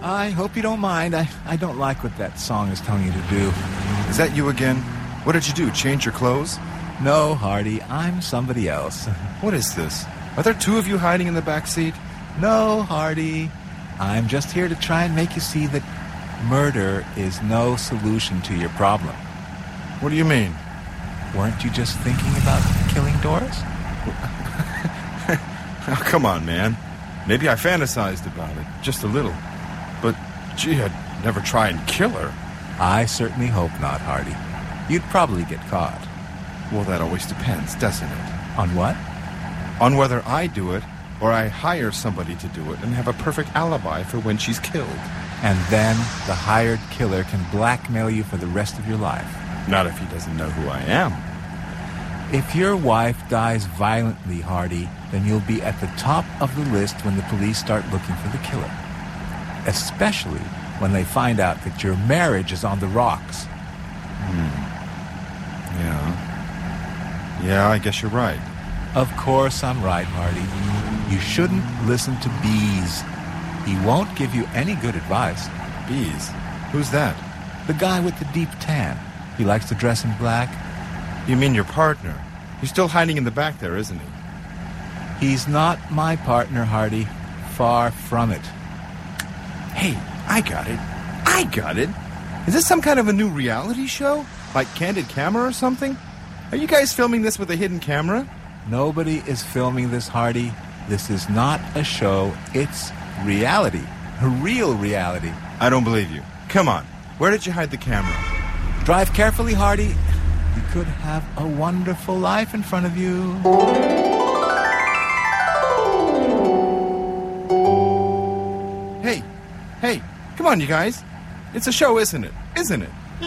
I hope you don't mind. I don't like what that song is telling you to do. Is that you again? What did you do, change your clothes? No, Hardy, I'm somebody else. What is this? Are there two of you hiding in the back seat? No, Hardy. I'm just here to try and make you see that murder is no solution to your problem. What do you mean? Weren't you just thinking about killing Doris? Oh, come on, man. Maybe I fantasized about it, just a little. But, gee, I'd never try and kill her. I certainly hope not, Hardy. You'd probably get caught. Well, that always depends, doesn't it? On what? On whether I do it, or I hire somebody to do it and have a perfect alibi for when she's killed. And then the hired killer can blackmail you for the rest of your life. Not if he doesn't know who I am. If your wife dies violently, Hardy, then you'll be at the top of the list when the police start looking for the killer. Especially when they find out that your marriage is on the rocks. Yeah, I guess you're right. Of course I'm right, Hardy. You shouldn't listen to Bees. He won't give you any good advice. Bees? Who's that? The guy with the deep tan. He likes to dress in black. You mean your partner? He's still hiding in the back there, isn't he? He's not my partner, Hardy. Far from it. Hey, I got it. Is this some kind of a new reality show? Like Candid Camera or something? Are you guys filming this with a hidden camera? Nobody is filming this, Hardy. This is not a show. It's reality. A real reality. I don't believe you. Come on. Where did you hide the camera? Drive carefully, Hardy. You could have a wonderful life in front of you. Hey, come on, you guys. It's a show, isn't it? Isn't it?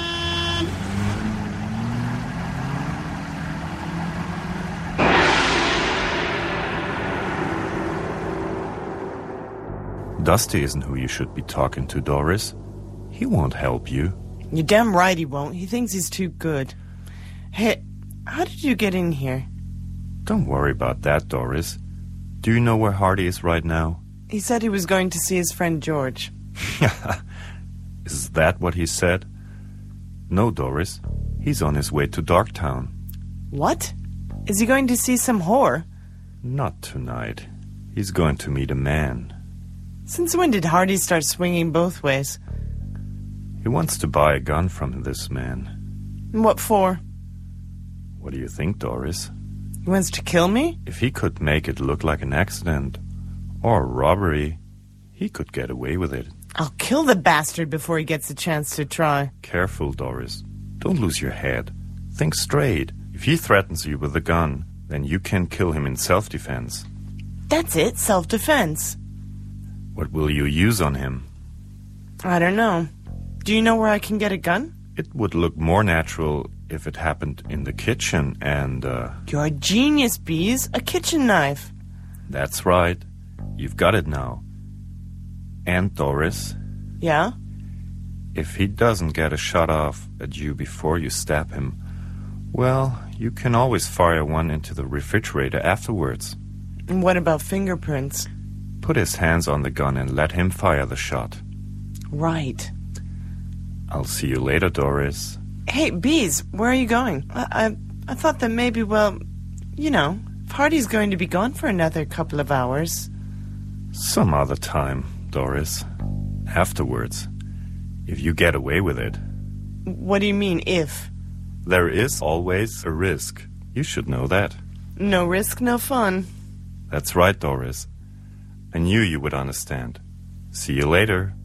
Dusty isn't who you should be talking to, Doris. He won't help you. You're damn right he won't. He thinks he's too good. Hey, how did you get in here? Don't worry about that, Doris. Do you know where Hardy is right now? He said he was going to see his friend George. Is that what he said? No, Doris. He's on his way to Darktown. What? Is he going to see some whore? Not tonight. He's going to meet a man. Since when did Hardy start swinging both ways? He wants to buy a gun from this man. What for? What do you think, Doris? He wants to kill me? If he could make it look like an accident or a robbery, he could get away with it. I'll kill the bastard before he gets a chance to try. Careful, Doris. Don't lose your head. Think straight. If he threatens you with a gun, then you can kill him in self-defense. That's it, self-defense. What will you use on him? I don't know. Do you know where I can get a gun? It would look more natural if it happened in the kitchen and, You're a genius, Bees. A kitchen knife. That's right. You've got it now. And, Doris, Yeah? if he doesn't get a shot off at you before you stab him, well, you can always fire one into the refrigerator afterwards. And what about fingerprints? Put his hands on the gun and let him fire the shot. Right. I'll see you later, Doris. Hey, Bees, where are you going? I thought that maybe, well, you know, if Hardy's going to be gone for another couple of hours. Some other time, Doris. Afterwards. If you get away with it. What do you mean, if? There is always a risk. You should know that. No risk, no fun. That's right, Doris. I knew you would understand. See you later.